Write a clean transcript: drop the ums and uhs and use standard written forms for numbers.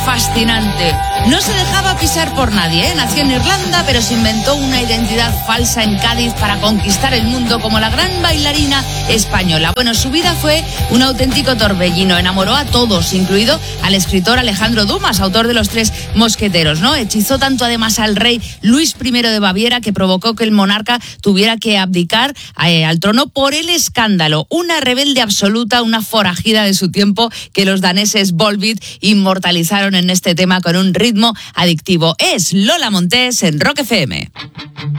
fascinante. No se dejaba pisar por nadie, ¿eh? Nació en Irlanda, pero se inventó una identidad falsa en Cádiz para conquistar el mundo como la gran bailarina española. Bueno, su vida fue un auténtico torbellino. Enamoró a todos, incluido al escritor Alejandro Dumas, autor de Los Tres Mosqueteros, ¿no? Hechizó tanto además al rey Luis I de Baviera que provocó que el monarca tuviera que abdicar al trono por el escándalo. Una rebelde absoluta, una forajida de su tiempo que los daneses Volbeat inmortalizaron en este tema con un ritmo adictivo. Es Lola Montés en Rock FM.